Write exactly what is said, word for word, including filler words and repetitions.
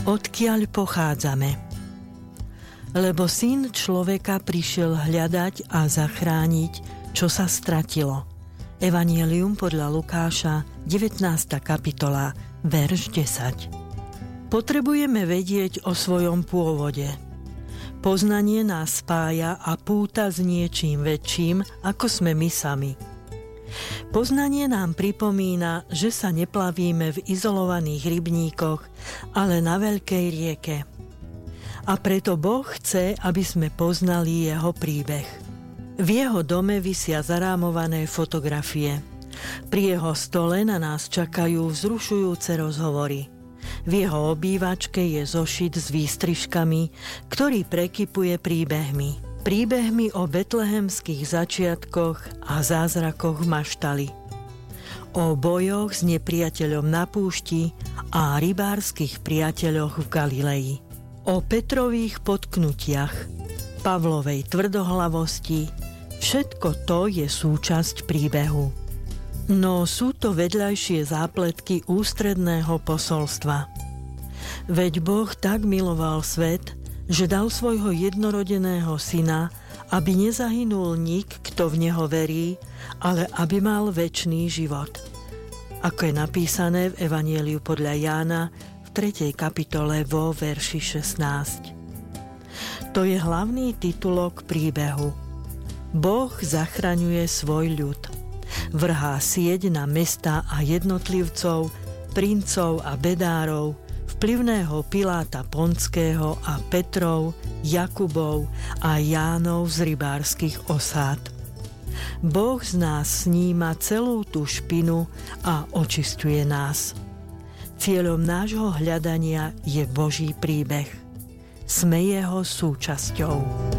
Odkiaľ pochádzame? Lebo Syn človeka prišiel hľadať a zachrániť, čo sa stratilo. Evanjelium podľa Lukáša, devätnásta kapitola, verš desať. Potrebujeme vedieť o svojom pôvode. Poznanie nás spája a púta s niečím väčším, ako sme my sami. Poznanie nám pripomína, že sa neplavíme v izolovaných rybníkoch, ale na veľkej rieke. A preto Boh chce, aby sme poznali jeho príbeh. V jeho dome visia zarámované fotografie. Pri jeho stole na nás čakajú vzrušujúce rozhovory. V jeho obývačke je zošit s výstrižkami, ktorý prekypuje príbehmi. Príbehmi o betlehemských začiatkoch a zázrakoch v maštali. O bojoch s nepriateľom na púšti a rybárskych priateľoch v Galilei. O Petrových potknutiach, Pavlovej tvrdohlavosti. Všetko to je súčasť príbehu. No sú to vedľajšie zápletky ústredného posolstva. Veď Boh tak miloval svet, že dal svojho jednorodeného syna, aby nezahynul nik, kto v neho verí, ale aby mal večný život. Ako je napísané v Evanjeliu podľa Jána v tretej kapitole vo verši šestnásť. To je hlavný titulok príbehu. Boh zachraňuje svoj ľud. Vrhá sieť na mestá a jednotlivcov, princov a bedárov, vplyvného Piláta Pontského a Petrov, Jakubov a Jánov z rybárskych osád. Boh z nás sníma celú tú špinu a očisťuje nás. Cieľom nášho hľadania je Boží príbeh. Sme jeho súčasťou.